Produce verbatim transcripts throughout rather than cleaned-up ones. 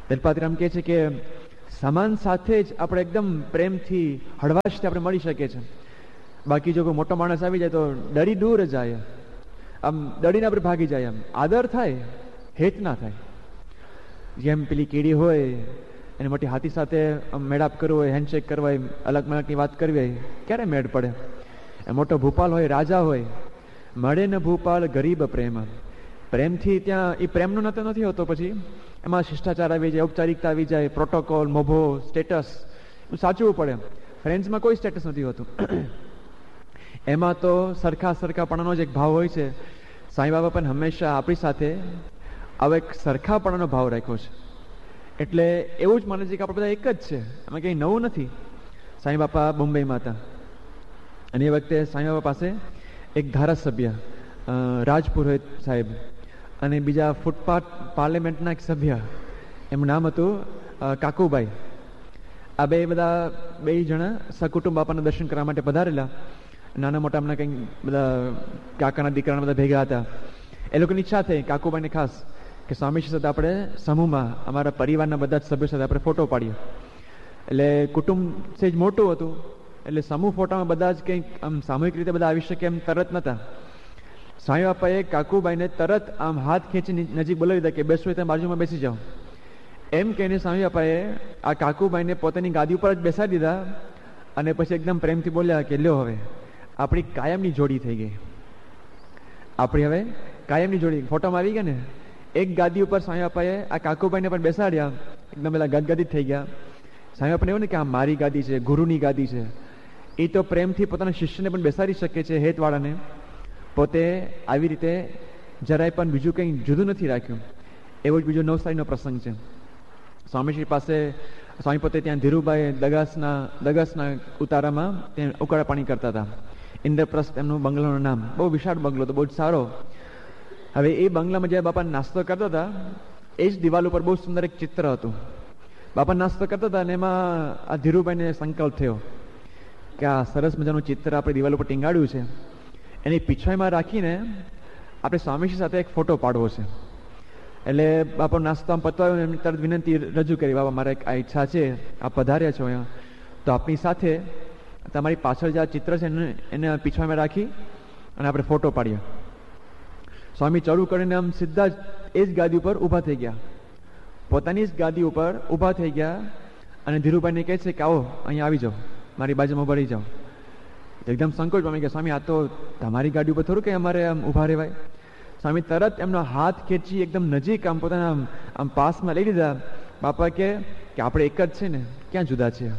દલપાત્રામ કહે છે કે સામાન સાથે જ આપણે એકદમ પ્રેમથી હળવાશથી આપણે મળી શકીએ છીએ. બાકી જો કોઈ મોટો માણસ આવી જાય તો ડરી દૂર જાય, આમ ડરીને આપણે ભાગી જાય. આમ આદર થાય, હેત ના થાય. જેમ પેલી કીડી હોય એને મોટી હાથી સાથે મેળાપ કરવો હોય, હેન્ડશેક કરવા હોય, અલગ મલગની વાત કરવી હોય, ક્યારે મેળ પડે? એ મોટો ભૂપાલ હોય, રાજા હોય, મળે ને ભૂપાલ ગરીબ પ્રેમ. પ્રેમથી ત્યાં એ પ્રેમનો નાતો નથી હોતો. પછી એમાં શિષ્ટાચાર આવી જાય, ઔપચારિકતા આવી જાય, પ્રોટોકોલ, મોભો, સ્ટેટસ સાચવવું પડે. ફ્રેન્ડ્સમાં કોઈ સ્ટેટસ નથી હોતું. એમાં તો સરખા સરખાપણાનો જ એક ભાવ હોય છે. સાંઈ બાબા પણ હંમેશા આપણી સાથે આવો એક સરખાપણાનો ભાવ રાખ્યો છે. એટલે એવું જ માને છે કે આપણે બધા એક જ છે, એમાં કંઈ નવું નથી. સાંઈ બાપા મુંબઈમાં હતા અને એ વખતે સાંઈ બાબા પાસે એક ધારાસભ્ય રાજપુરોહિત સાહેબ અને બીજા ફૂટપાથ પાર્લામેન્ટના એક સભ્ય, એમનું નામ હતું કાકુભાઈ. આ બે બધા બે જણા સકુટુંબ બાપાના દર્શન કરવા માટે પધારેલા. નાના મોટા એમના કંઈક બધા કાકાના દીકરાના બધા ભેગા હતા. એ લોકોની ઈચ્છા થઈ કાકુભાઈને ખાસ કે સ્વામીજી સાથે આપણે સમૂહમાં અમારા પરિવારના બધા જ સભ્યો સાથે આપણે ફોટો પાડીએ. એટલે કુટુંબ સેજ મોટું હતું, એટલે સમૂહ ફોટામાં બધા જ કંઈક આમ સામૂહિક રીતે બધા આવી શકે એમ તરત નહોતા. સાંઈ બાપાએ કાકુભાઈને તરત આમ હાથ ખેંચી નજીક બોલાવી દીધા કે બેસવું ત્યાં બાજુમાં બેસી જાઓ. એમ કહીને સાંઈ બાપાએ આ કાકુભાઈને પોતાની ગાદી ઉપર જ બેસાડી દીધા અને પછી એકદમ પ્રેમથી બોલ્યા કે લ્યો હવે આપણી કાયમની જોડી થઈ ગઈ. આપણી હવે કાયમની જોડી ફોટોમાં આવી ગયા ને. એક ગાદી ઉપર સાંઈ બાપાએ આ કાકુભાઈને પણ બેસાડ્યા, એકદમ પેલા ગદગદિત થઈ ગયા. સાંઈ બાપાને એવું ને કે આ મારી ગાદી છે, ગુરુની ગાદી છે. એ તો પ્રેમથી પોતાના શિષ્યને પણ બેસાડી શકે છે, હેતવાળાને. પોતે આવી રીતે જરાય પણ બીજું કંઈ જુદું નથી રાખ્યું. એવો જ બીજો નવસારીનો પ્રસંગ છે. સ્વામીશ્રી પાસે સ્વામી પોતે ત્યાં ધીરુભાઈ દગાસના દગાસના ઉતારામાં ત્યાં ઉકાળા પાણી કરતા હતા. ઇન્દ્રપ્રસ્થ એમનું બંગલાનું નામ. બહુ વિશાળ બંગલો હતો, બહુ જ સારો. હવે એ બંગલામાં જ્યારે બાપા નાસ્તો કરતા હતા એ જ દિવાલ ઉપર બહુ સુંદર એક ચિત્ર હતું. બાપા નાસ્તો કરતા હતા અને એમાં આ ધીરુભાઈને સંકલ્પ થયો કે આ સરસ મજાનું ચિત્ર આપણે દિવાલ ઉપર ટીંગાડ્યું છે, એની પીછાઈમાં રાખીને આપણે સ્વામીજી સાથે એક ફોટો પાડવો છે. એટલે બાપા નાસ્તો આમ પતવાયો, એમની તરત વિનંતી રજૂ કરી, બાબા મારે એક આ ઈચ્છા છે, આપ પધાર્યા છો અહીંયા તો આપની સાથે તમારી પાછળ જે આ ચિત્ર છે એને એને પીછાઈમાં રાખી અને આપણે ફોટો પાડીએ. સ્વામી ચડું કરીને આમ સીધા જ એ જ ગાદી ઉપર ઊભા થઈ ગયા, પોતાની જ ગાદી ઉપર ઊભા થઈ ગયા અને ધીરુભાઈને કહે છે કે આવો અહીંયા આવી જાઓ, મારી બાજુમાં ઉભા રહી જાઓ. એકદમ સંકોચ પામી ગયા, સ્વામી આ તો તમારી ગાડી ઉપર થોડું કંઈ અમારે આમ ઊભા રહેવાય. સ્વામી તરત એમનો હાથ ખેંચી એકદમ નજીક આમ પોતાના આમ પાસમાં લઈ લીધા. બાપા કે આપણે એક જ છે ને, ક્યાં જુદા છે?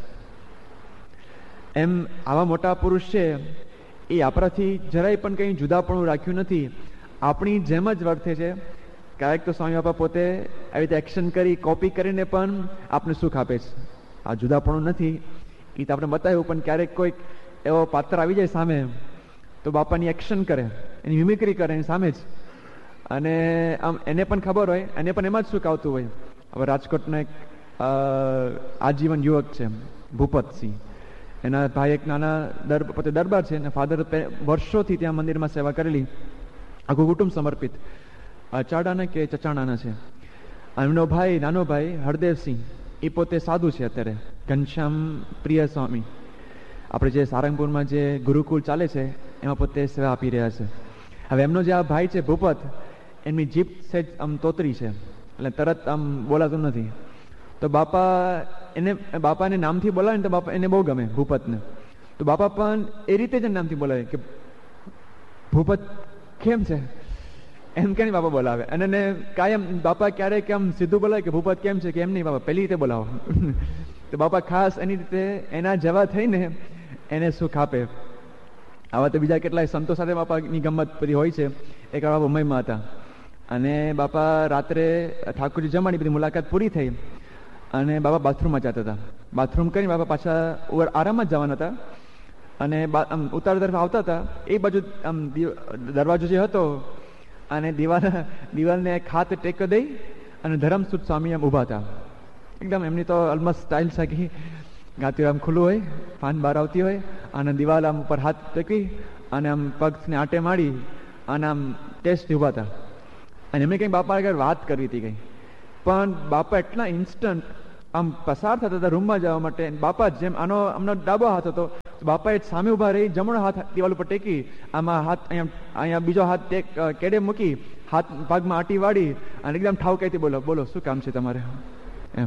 એમ આવા મોટા પુરુષ છે એ આપણાથી જરાય પણ કંઈ જુદાપણું રાખ્યું નથી, આપણી જેમ જ વર્તે છે. ક્યારેક તો સ્વામી બાપા પોતે આવી રીતે એક્શન કરી કોપી કરીને પણ આપને સુખ આપે છે. આ જુદાપણું નથી એ તો આપણે બતાવ્યું, પણ ક્યારેક કોઈક એવો પાત્ર આવી જાય સામે તો બાપાની એક્શન કરે, એની મિમિક્રી કરે એની સામે જ, અને આમ એને પણ ખબર હોય, એને પણ એમાં જ સુખ આવતું હોય. હવે રાજકોટનો એક આજીવન યુવક છે ભૂપતસિંહ, એના ભાઈ એક નાના દર પોતે દરબાર છે અને ફાધર વર્ષોથી ત્યાં મંદિરમાં સેવા કરેલી, આખું કુટુંબ સમર્પિત. ચાડાના કે ચચાણાના છે. એમનો ભાઈ નાનો ભાઈ હરદેવસિંહ એ પોતે સાધુ છે, અત્યારે ઘનશ્યામ પ્રિય સ્વામી આપણે જે સારંગપુરમાં જે ગુરુકુળ ચાલે છે એમાં પોતે સેવા આપી રહ્યા છે. હવે એમનો જે આ ભાઈ છે ભૂપત, એમની જીભ સેજ આમ તોતરી છે, એટલે તરત આમ બોલાતું નથી. તો બાપા એને બાપાને નામથી બોલાવે ને તો બાપા એને બહુ ગમે ભૂપતને. તો બાપા પણ એ રીતે જ નામથી બોલાવે કે ભૂપત કેમ છે એમ કે બાપા બોલાવે. અને એને કાયમ બાપા ક્યારેક આમ સીધું બોલાવે કે ભૂપત કેમ છે, કે એમ નહીં બાપા પેલી રીતે બોલાવો. તો બાપા ખાસ એની રીતે એના જવા થઈને એને સુખ આપે. આવા તો બીજા કેટલાય સંતો સાથે બાપાની ગમત બધી હોય છે. એક બાપા મુંબઈમાં હતા અને બાપા રાત્રે ઠાકોરજી જમાડી બધી મુલાકાત પૂરી થઈ અને બાપા બાથરૂમમાં જતા હતા. બાથરૂમ કરીને બાપા પાછા ઓવર આરામમાં જ જવાના હતા અને ઉતાર તરફ આવતા હતા. એ બાજુ આમ દરવાજો જે હતો અને દિવાલ દિવાલને એક હાથ ટેકો દઈ અને ધરમસુદ સ્વામી આમ ઊભા હતા. એકદમ એમની તો ઓલમોસ્ટ સ્ટાઇલ છે કે ગાતી આમ ખુલ્લું હોય, ફાન બહાર આવતી હોય અને દિવાલ આમ ઉપર હાથ ટેકી અને આમ પગને આંટે મારી અને આમ ટેસ્ટથી ઊભા હતા. અને એમને કંઈક બાપા આગળ વાત કરવી હતી, કંઈ પણ બાપા એટલા ઇન્સ્ટન્ટ આમ પસાર થતા હતા રૂમમાં જવા માટે. બાપા જેમ આનો આમનો ડાબો હાથ હતો, બાપાએ સામે ઉભા રહી જમણો હાથ દિવાલ ઉપર ટેકી, આમાં હાથ અહીંયા અહીંયા બીજો હાથ ટેક કેડે મૂકી, હાથ ભાગમાં આટી વાળી અને એકદમ ઠાવકાઈથી બોલો બોલો શું કામ છે તમારે એમ.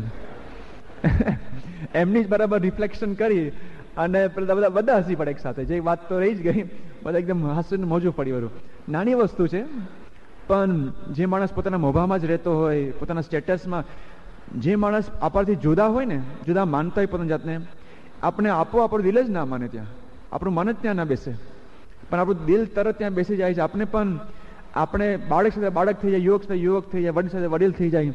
એમની જ બરાબર રિફ્લેક્શન કરી અને પેલા બધા બધા હસી પડે એક સાથે. જે વાત તો રહી જ ગઈ, બધા એકદમ હાસ્યનું મોજું પડ્યું વરું. નાની વસ્તુ છે, પણ જે માણસ પોતાના મોભામાં જ રહેતો હોય, પોતાના સ્ટેટસમાં, જે માણસ આપણાથી જુદા હોય ને, જુદા માનતા હોય પોતાની જાતને, આપણે આપો આપણું દિલ જ ના માને, ત્યાં આપણું મન જ ત્યાં ના બેસે, પણ આપણું દિલ તરત ત્યાં બેસી જાય છે. આપણે પણ આપણે બાળક સાથે બાળક થઈ જાય, યુવક સાથે યુવક થઈ જાય, વડીલ સાથે વડીલ થઈ જાય.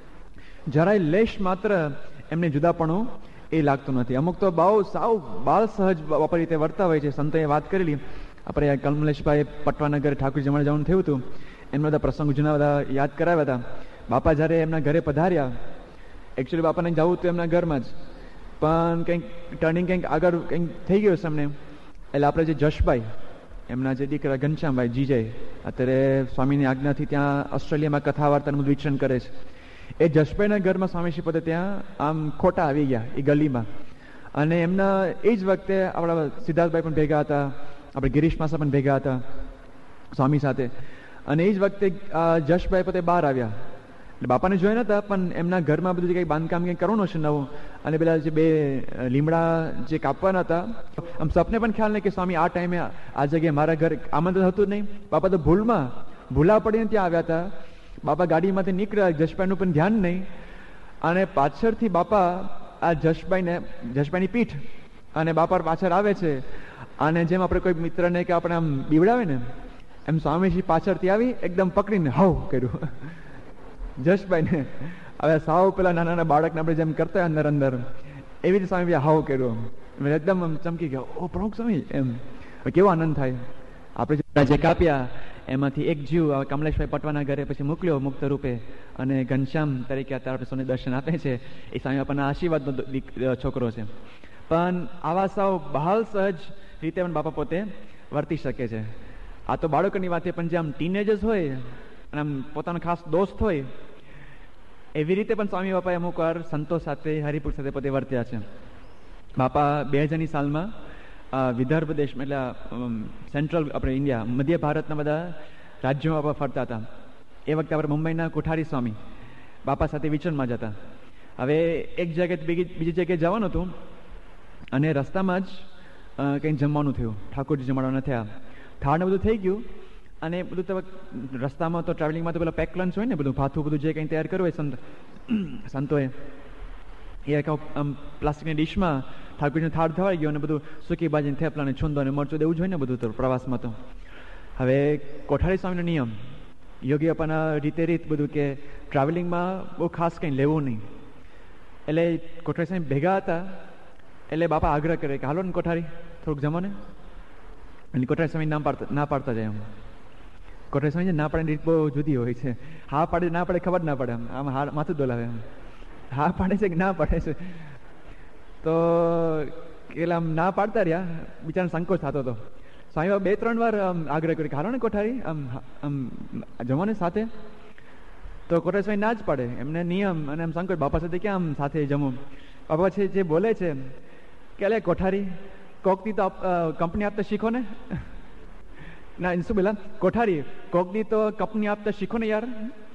જરાય લેશ માત્ર એમને જુદાપણું એ લાગતું નથી. અમુક તો બહુ સાવ બાળ સહજ બાપા રીતે વર્તા હોય છે. સંતોએ વાત કરેલી, આપણે કમલેશભાઈ પટવાનગર ઠાકોર જમણ જવાનું થયું હતું, એમના બધા પ્રસંગ જૂના બધા યાદ કરાવ્યા હતા. બાપા જ્યારે એમના ઘરે પધાર્યા, એકચ્યુઅલી બાપાને જવું હતું એમના ઘરમાં જ, પણ કંઈક ટર્નિંગ કંઈક આગળ કંઈક થઈ ગયું છે એમને. એટલે આપણે જે જશભાઈ, એમના જે દીકરા ઘનશ્યામભાઈ જીજય, અત્યારે સ્વામીની આજ્ઞાથી ત્યાં ઓસ્ટ્રેલિયામાં કથા વાર્તાનું બધું વિચરણ કરે છે. એ જશભાઈના ઘરમાં સ્વામીશ્રી પોતે ત્યાં આમ ખોટા આવી ગયા એ ગલીમાં. અને એમના એ જ વખતે આપણા સિદ્ધાર્થભાઈ પણ ભેગા હતા, આપણે ગિરીશ માસા પણ ભેગા હતા સ્વામી સાથે. અને એ જ વખતે જશભાઈ પોતે બહાર આવ્યા, એટલે બાપાને જોયા નતા, પણ એમના ઘરમાં બધું જે કંઈ બાંધકામ કંઈક કરવાનું હશે નવું, અને પેલા જે બે લીમડા જે કાપવાના હતા, આમ સપને પણ ખ્યાલ નહીં કે સ્વામી આ ટાઈમે આ જગ્યાએ મારા ઘર આમંત્રણ હતું જ નહીં. બાપા તો ભૂલમાં ભૂલા પડીને ત્યાં આવ્યા હતા. બાપા ગાડીમાંથી નીકળ્યા, જશભાઈનું પણ ધ્યાન નહીં, અને પાછળથી બાપા આ જશભાઈને જશભાઈની પીઠ અને બાપા પાછળ આવે છે. અને જેમ આપણે કોઈ મિત્રને કે આપણે આમ બીવડાવે ને, એમ સ્વામીજી પાછળથી આવી એકદમ પકડીને હાવ કર્યું જશભાઈને. હવે સાવ પેલા નાના નાના બાળકને આપણે જેમ કરતા અંદર અંદર એવી રીતે સ્વામી હાવ કર્યું, એકદમ ચમકી ગયા. ઓ પ્રમુખ સ્વામી, એમ કેવો આનંદ થાય. આપણે જે કાપ્યા એમાંથી એક જીવ કમલેશભાઈ પટવાના ઘરે પછી મોકલ્યો મુક્ત રૂપે, અને ઘનશ્યામ તરીકે અત્યારે આપણે દર્શન આપે છે. એ સ્વામી બાપાના આશીર્વાદનો છોકરો છે. પણ આવા સાવ બહાલ સહજ રીતે પણ બાપા પોતે વર્તી શકે છે. આ તો બાળકોની વાત છે, પણ જે આમ ટીનેજર્સ હોય અને આમ પોતાનો ખાસ દોસ્ત હોય, એવી રીતે પણ સ્વામી બાપાએ અમુક વાર સંતો સાથે, હરિપુર સાથે પોતે વર્ત્યા છે. બાપા બે હજારની સાલમાં વિદર્ભ દેશમાં, એટલે સેન્ટ્રલ આપણે ઇન્ડિયા, મધ્ય ભારતના બધા રાજ્યોમાં બાપા ફરતા હતા. એ વખતે આપણે મુંબઈના કોઠારી સ્વામી બાપા સાથે વિચરણમાં જતા. હવે એક જગ્યાએ બીજી બીજી જગ્યાએ જવાનું હતું, અને રસ્તામાં જ કંઈક જમવાનું થયું, ઠાકોરજી જમાડવાના થયા, થાળને બધું થઈ ગયું. અને બધું તો રસ્તામાં તો ટ્રાવેલિંગમાં તો પેલા પેક લંચ હોય ને, બધું ભાથું બધું જે કંઈ તૈયાર કરવું હોય સંત સંતોએ, એ આમ પ્લાસ્ટિકની ડીશમાં ઠાકોરજીનો થાળ થવાઈ ગયો, અને બધું સૂકી ભાજી, થેપલા ને છૂંદો અને મરચું દેવું જ હોય ને બધું તો પ્રવાસમાં. તો હવે કોઠારી સ્વામીનો નિયમ, યોગી અપાના રીતે રીત બધું કે ટ્રાવેલિંગમાં બહુ ખાસ કંઈ લેવું નહીં. એટલે કોઠારી સ્વામી ભેગા હતા, એટલે બાપા આગ્રહ કરે કે હાલો ને કોઠારી થોડુંક જમો ને. અને કોઠારી સ્વામી ના પાડતા ના પાડતા જાય. એમ કોઠારી સ્વામી ના પાડે રીત બહુ જુદી હોય છે. હા પાડે ના પાડે ખબર ના પડે, આમ હા માથું ડોલાવે, એમ હા પાડે છે કે ના પાડે છે. તો એટલે આમ ના પાડતા રહ્યા, બિચારાને સંકોચ થતો હતો. સ્વામી બે ત્રણ વાર આગ્રહ કર્યો કે હાલો ને કોઠારી આમ આમ જમવાને સાથે. તો કોઠારી સ્વામી ના જ પાડે, એમને નિયમ અને એમ સંકોચ, બાપા સાથે ક્યાં આમ સાથે જમું. બાપા છે જે બોલે છે કે અલે કોઠારી કોકથી તો કંપની આપતા શીખો ને. ના શું બોલા, કોઠારી કોકથી તો કંપની આપતા શીખો ને યાર.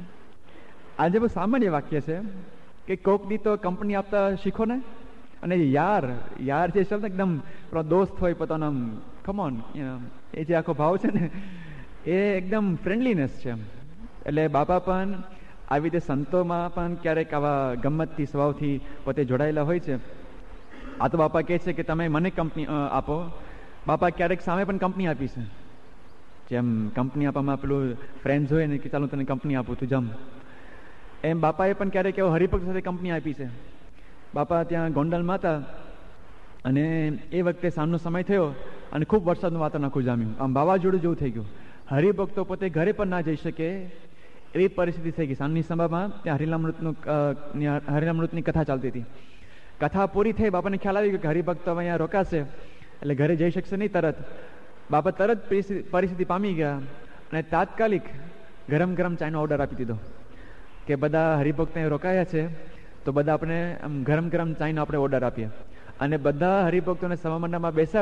આજે બહુ સામાન્ય વાક્ય છે કે કોકથી તો કંપની આપતા શીખો ને. અને યાર યાર જે શબ્દ એકદમ દોસ્ત હોય પોતાનો, કમોન, એ જે આખો ભાવ છે ને એ એકદમ ફ્રેન્ડલીનેસ છે. એટલે બાપા પણ આવી રીતે સંતોમાં પણ ક્યારેક આવા ગમ્મતથી સ્વભાવથી પોતે જોડાયેલા હોય છે. આ તો બાપા કહે છે કે તમે મને કંપની આપો. બાપા ક્યારેક સામે પણ કંપની આપી છે. જેમ કંપની આપવામાં પેલું ફ્રેન્ડ્સ હોય ને કે ચાલો તને કંપની આપું તું જમ, એમ બાપાએ પણ ક્યારેક એવો હરિભક્ત સાથે કંપની આપી છે. બાપા ત્યાં ગોંડલમાં હતા, અને એ વખતે સાંજનો સમય થયો અને ખૂબ વરસાદનું વાતાવરણ આખું જામ્યું, આમ વાવાઝોડું જેવું થઈ ગયું. હરિભક્તો પોતે ઘરે પણ ના જઈ શકે એવી પરિસ્થિતિ થઈ ગઈ. સાંજની સભામાં ત્યાં હરિનામૃતનું હરિનામૃતની કથા ચાલતી હતી. કથા પૂરી થઈ, બાપાને ખ્યાલ આવી ગયો કે હરિભક્તો અહીંયા રોકાશે એટલે ઘરે જઈ શકશે નહીં તરત. બાપા તરત પરિસ્થિતિ પામી ગયા અને તાત્કાલિક ગરમ ગરમ ચાયનો ઓર્ડર આપી દીધો. કે બધા હરિભક્ત રોકાયા છે તો બધા આપણે આમ ગરમ ગરમ ચાઈનો આપણે ઓર્ડર આપીએ અને બધા હરિભક્તોને સભા મંડપમાં બેસાડી